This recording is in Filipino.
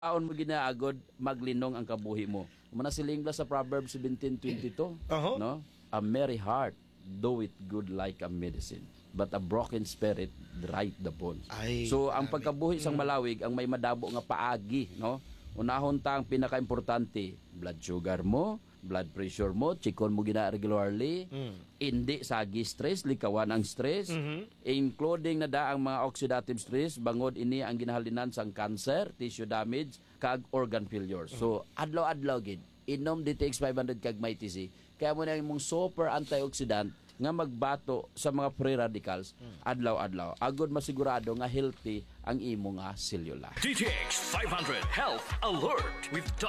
Aon mo ginaagod maglinong ang kabuhi mo. Muna siling sa Proverbs 17:22, no? A merry heart doeth good like a medicine, but a broken spirit dryeth the bones. So ang pagkabuhi sang malawig ang may madabo nga paagi, no? Unahon ta ang pinakaimportante, blood sugar mo, blood pressure mo, chikon mo gina regularly, hindi sagi stress, likawan ang stress, including na da ang mga oxidative stress, bangod ini ang ginahalinan sang cancer, tissue damage, kag organ failure. So, adlaw-adlaw gid, inom DTX 500 kag may TC, kaya mo na yung super antioxidant nga magbato sa mga free radicals adlaw-adlaw. Agod masigurado nga healthy ang imo nga selula. DTX 500 Health Alert with Dr.